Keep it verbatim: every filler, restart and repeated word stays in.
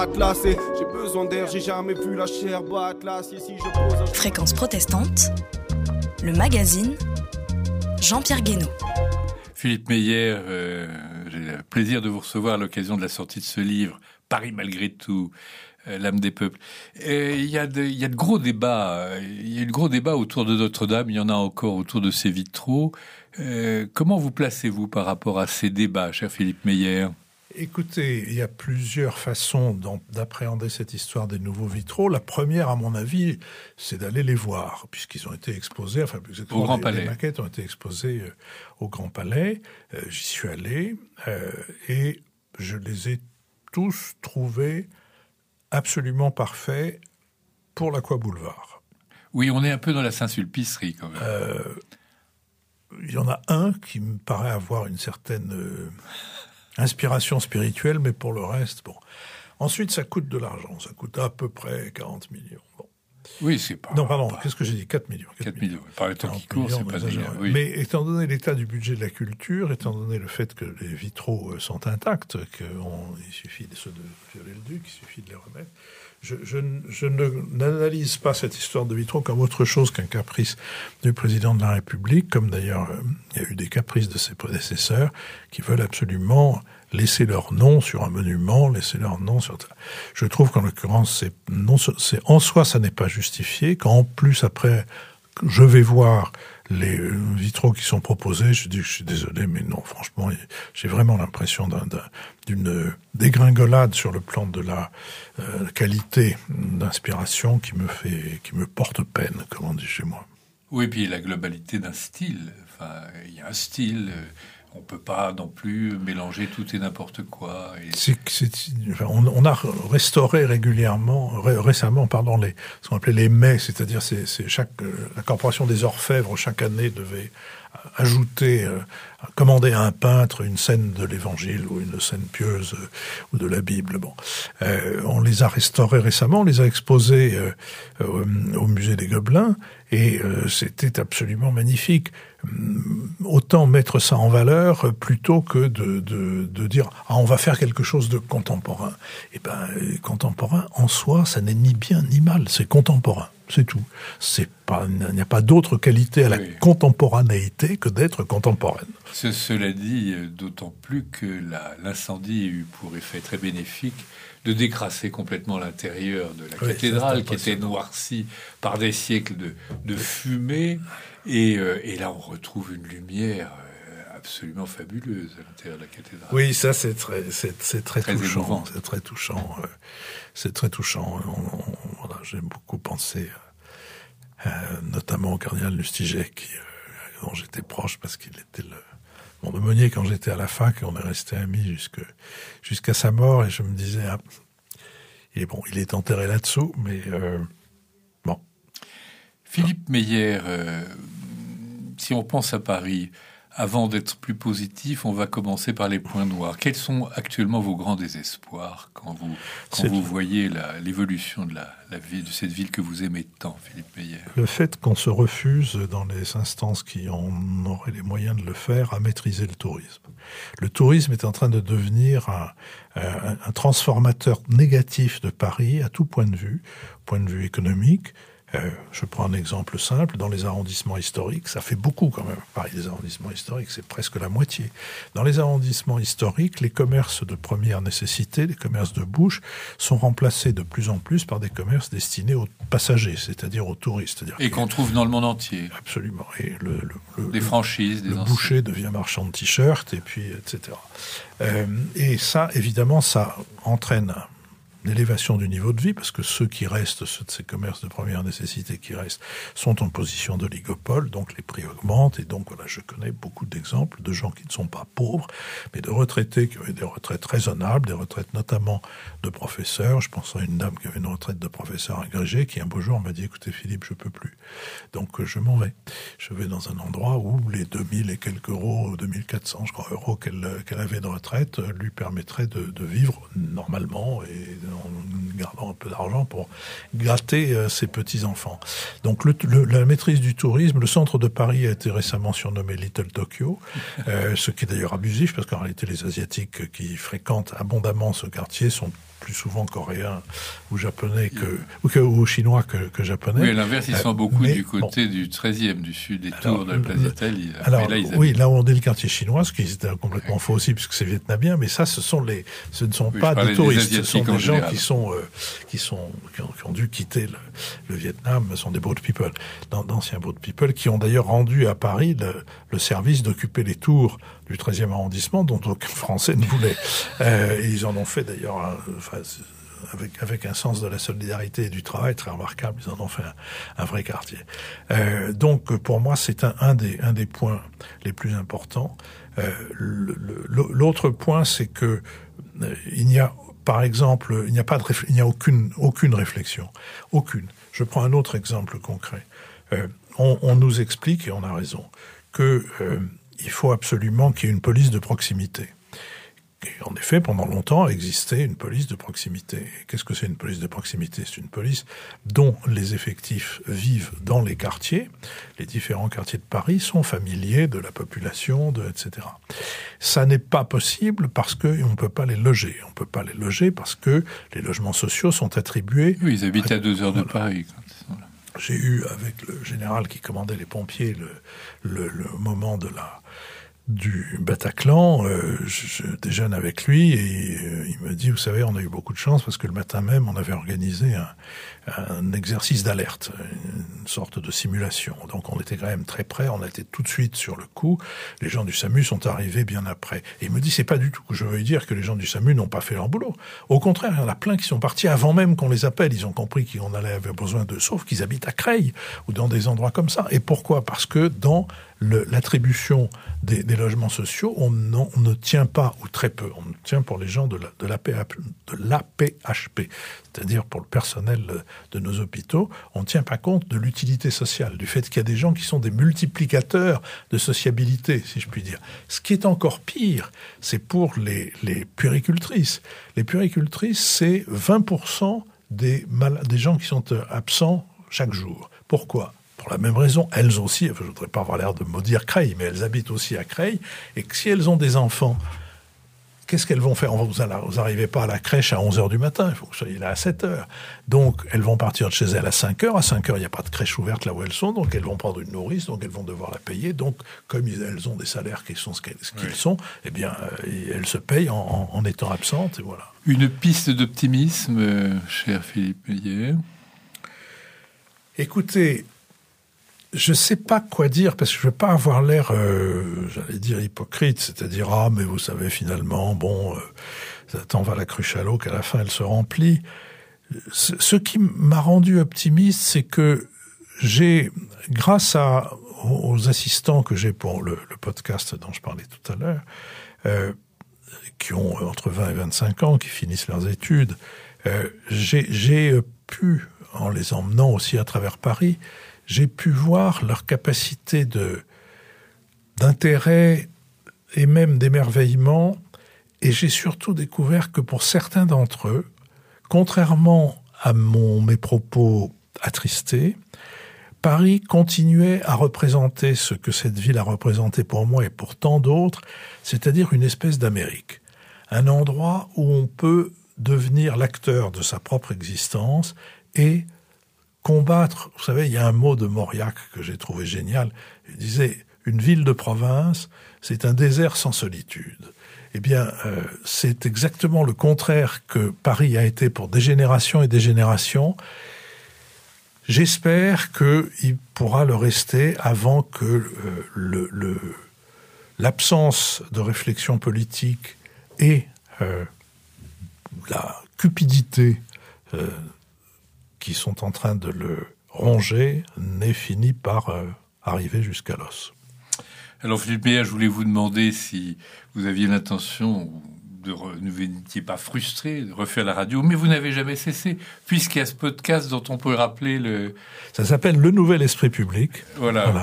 Atlasé, j'ai besoin d'air, j'ai jamais vu la chair battre l'acier si je pose un... Fréquence protestante, le magazine Jean-Pierre Guénaud. Philippe Meyer, euh, j'ai le plaisir de vous recevoir à l'occasion de la sortie de ce livre, Paris malgré tout, euh, l'âme des peuples. Il y a de, il y a de gros débats, il y a de gros débats autour de Notre-Dame, il y en a encore autour de ces vitraux. Euh, comment vous placez-vous par rapport à ces débats, cher Philippe Meyer ? Écoutez, il y a plusieurs façons d'appréhender cette histoire des nouveaux vitraux. La première, à mon avis, c'est d'aller les voir, puisqu'ils ont été exposés, enfin, plus exactement, au Grand les, Palais. Les maquettes ont été exposées euh, au Grand Palais. Euh, j'y suis allé euh, et je les ai tous trouvés absolument parfaits pour l'Aqua-Boulevard. Oui, on est un peu dans la Saint-Sulpicerie, quand même. Euh, il y en a un qui me paraît avoir une certaine... Euh, inspiration spirituelle, mais pour le reste, bon. Ensuite, ça coûte de l'argent. Ça coûte à peu près quarante millions. Bon. Oui, c'est pas... Non, pardon, pas... qu'est-ce que j'ai dit ? quatre millions. quatre millions. Par le temps qui court, c'est pas déjà... Oui. Mais étant donné l'état du budget de la culture, étant donné le fait que les vitraux sont intacts, qu'il suffit de ceux de Viollet-le-Duc, il suffit de les remettre, je, je, je n'analyse pas cette histoire de vitraux comme autre chose qu'un caprice du président de la République, comme d'ailleurs euh, il y a eu des caprices de ses prédécesseurs qui veulent absolument laisser leur nom sur un monument, laisser leur nom sur... Je trouve qu'en l'occurrence, c'est, non, c'est, en soi, ça n'est pas justifié, qu'en plus, après, je vais voir les vitraux qui sont proposés, je dis que je suis désolé, mais non, franchement, j'ai vraiment l'impression d'un, d'un, d'une dégringolade sur le plan de la euh, qualité d'inspiration qui me fait, qui me porte peine, comme on dit chez moi. Oui, et puis la globalité d'un style. Enfin, il y a un style... Euh... On ne peut pas non plus mélanger tout et n'importe quoi. Et... C'est, c'est, enfin, on, on a restauré régulièrement, ré, récemment, pardon, les, ce qu'on appelait les mets, c'est-à-dire c'est, c'est chaque, la Corporation des Orfèvres, chaque année, devait ajouter, euh, commander à un peintre une scène de l'Évangile ou une scène pieuse euh, ou de la Bible. Bon, euh, on les a restaurés récemment, on les a exposés euh, euh, au musée des Gobelins et euh, c'était absolument magnifique. Autant mettre ça en valeur plutôt que de, de, de dire « Ah, on va faire quelque chose de contemporain ». Eh ben, contemporain, en soi, ça n'est ni bien ni mal, c'est contemporain, c'est tout. C'est pas, il n'y a pas d'autre qualité à la oui. contemporanéité que d'être contemporaine. Ce, cela dit, d'autant plus que la, l'incendie a eu pour effet très bénéfique de décrasser complètement l'intérieur de la oui, cathédrale qui était noircie par des siècles de, de fumée. Et, euh, et là, on retrouve une lumière euh, absolument fabuleuse à l'intérieur de la cathédrale. Oui, ça, c'est très, c'est, c'est très, très touchant. Émouvant. C'est très touchant. Euh, c'est très touchant. On, on, voilà, j'ai beaucoup pensé, euh, notamment au cardinal Lustiget, qui, euh, dont j'étais proche parce qu'il était le, mon aumônier quand j'étais à la fac, et on est resté amis jusque, jusqu'à sa mort. Et je me disais, ah, il est bon, il est enterré là-dessous, mais euh, bon. Philippe Meyer, euh, si on pense à Paris, avant d'être plus positif, on va commencer par les points noirs. Quels sont actuellement vos grands désespoirs quand vous, quand vous voyez la, l'évolution de, la, la vie, de cette ville que vous aimez tant, Philippe Meyer ? Le fait qu'on se refuse, dans les instances qui en auraient les moyens de le faire, à maîtriser le tourisme. Le tourisme est en train de devenir un, un, un transformateur négatif de Paris à tout point de vue, point de vue économique. Euh, je prends un exemple simple, dans les arrondissements historiques, ça fait beaucoup quand même. Pareil, les arrondissements historiques, c'est presque la moitié. Dans les arrondissements historiques, les commerces de première nécessité, les commerces de bouche, sont remplacés de plus en plus par des commerces destinés aux passagers, c'est-à-dire aux touristes. C'est-à-dire et qu'on trouve dans le monde entier. Absolument. Et le, le, le, des franchises, des le boucher devient marchand de t-shirts, et puis, et cetera. Euh, et ça, évidemment, ça entraîne l'élévation du niveau de vie, parce que ceux qui restent, ceux de ces commerces de première nécessité qui restent, sont en position d'oligopole, donc les prix augmentent, et donc voilà, je connais beaucoup d'exemples de gens qui ne sont pas pauvres, mais de retraités qui avaient des retraites raisonnables, des retraites notamment de professeurs. Je pense à une dame qui avait une retraite de professeur agrégé, qui un beau jour m'a dit « Écoutez Philippe, je peux plus. Donc je m'en vais. Je vais dans un endroit où les deux mille et quelques euros, deux mille quatre cents, je crois, euros qu'elle, qu'elle avait de retraite, lui permettraient de, de vivre normalement et en gardant un peu d'argent pour gratter euh, ses petits-enfants. Donc le, le, la maîtrise du tourisme, le centre de Paris a été récemment surnommé Little Tokyo, euh, ce qui est d'ailleurs abusif, parce qu'en réalité les Asiatiques qui fréquentent abondamment ce quartier sont plus souvent coréens ou japonais que, ou, que, ou chinois que, que japonais. Oui, à l'inverse, ils sont euh, beaucoup mais, du côté bon. du treizième, du sud des alors, tours de la place d'Italie. Alors, là, ils oui, là où on dit le quartier chinois, ce qui était complètement okay. faux aussi, puisque c'est vietnamien, mais ça, ce sont les, ce ne sont oui, pas des touristes, ce sont des gens qui sont, euh, qui sont, qui ont, qui ont dû quitter le, le Vietnam, ce sont des boat people, d'anciens boat people, qui ont d'ailleurs rendu à Paris le, le service d'occuper les tours du treizième arrondissement, dont aucun Français ne voulait. Euh, et ils en ont fait d'ailleurs, un, enfin, avec, avec un sens de la solidarité et du travail très remarquable, ils en ont fait un, un vrai quartier. Euh, donc, pour moi, c'est un, un, des, un des points les plus importants. Euh, le, le, l'autre point, c'est que euh, il n'y a, par exemple, il n'y a pas de, réfl- il n'y a aucune, aucune réflexion, aucune. Je prends un autre exemple concret. Euh, on, on nous explique, et on a raison, que euh, il faut absolument qu'il y ait une police de proximité. Et en effet, pendant longtemps, existait une police de proximité. Et qu'est-ce que c'est une police de proximité ? C'est une police dont les effectifs vivent dans les quartiers. Les différents quartiers de Paris sont familiers de la population, de, et cetera. Ça n'est pas possible parce qu'on ne peut pas les loger. On ne peut pas les loger parce que les logements sociaux sont attribués... Oui, ils habitent à, à deux heures de voilà. Paris. Quand ils sont là. J'ai eu, avec le général qui commandait les pompiers, le, le, le moment de la... du Bataclan, euh, je, je déjeune avec lui et euh, il me dit, vous savez, on a eu beaucoup de chance parce que le matin même, on avait organisé un, un exercice d'alerte, une sorte de simulation. Donc on était quand même très près, on a été tout de suite sur le coup. Les gens du SAMU sont arrivés bien après. Et il me dit, c'est pas du tout que je veux dire que les gens du SAMU n'ont pas fait leur boulot. Au contraire, il y en a plein qui sont partis avant même qu'on les appelle. Ils ont compris qu'on allait avoir besoin d'eux, sauf qu'ils habitent à Creil ou dans des endroits comme ça. Et pourquoi ? Parce que dans le, l'attribution des, des logements sociaux, on, on ne tient pas, ou très peu, on ne tient pour les gens de, la, de, l'A P H, de l'A P H P, c'est-à-dire pour le personnel de nos hôpitaux, on ne tient pas compte de l'utilité sociale, du fait qu'il y a des gens qui sont des multiplicateurs de sociabilité, si je puis dire. Ce qui est encore pire, c'est pour les, les puéricultrices. Les puéricultrices, c'est vingt pour cent des, mal- des gens qui sont absents chaque jour. Pourquoi ? Pour la même raison, elles aussi, enfin, je ne voudrais pas avoir l'air de maudire Creil, mais elles habitent aussi à Creil, et que si elles ont des enfants, qu'est-ce qu'elles vont faire ? Vous n'arrivez pas à la crèche à onze heures du matin, il faut que vous soyez là à sept heures. Donc, elles vont partir de chez elles à cinq heures. À cinq heures, il n'y a pas de crèche ouverte là où elles sont, donc elles vont prendre une nourrice, donc elles vont devoir la payer. Donc, comme elles ont des salaires qui sont ce qu'ils oui. sont, eh bien, euh, elles se payent en, en étant absentes, et voilà. Une piste d'optimisme, euh, cher Philippe Meillet ? Écoutez, je ne sais pas quoi dire, parce que je ne veux pas avoir l'air, euh, j'allais dire, hypocrite, c'est-à-dire, ah, mais vous savez, finalement, bon, euh, tant va la cruche à l'eau qu'à la fin, elle se remplit. Ce, ce qui m'a rendu optimiste, c'est que j'ai, grâce à, aux assistants que j'ai pour le, le podcast dont je parlais tout à l'heure, euh, qui ont entre vingt et vingt-cinq ans, qui finissent leurs études, euh, j'ai, j'ai pu, en les emmenant aussi à travers Paris, j'ai pu voir leur capacité de, d'intérêt et même d'émerveillement, et j'ai surtout découvert que pour certains d'entre eux, contrairement à mon, mes propos attristés, Paris continuait à représenter ce que cette ville a représenté pour moi et pour tant d'autres, c'est-à-dire une espèce d'Amérique. Un endroit où on peut devenir l'acteur de sa propre existence et combattre, vous savez, il y a un mot de Mauriac que j'ai trouvé génial. Il disait, une ville de province, c'est un désert sans solitude. Eh bien, euh, c'est exactement le contraire que Paris a été pour des générations et des générations. J'espère qu'il pourra le rester avant que euh, le, le, l'absence de réflexion politique et euh, la cupidité euh, qui sont en train de le ronger, n'ait fini par euh, arriver jusqu'à l'os. Alors Philippe Meillet, je voulais vous demander si vous aviez l'intention de re... ne n'étiez pas frustré de refaire la radio, mais vous n'avez jamais cessé, puisqu'il y a ce podcast dont on peut rappeler le... Ça s'appelle Le Nouvel Esprit Public. Voilà. voilà.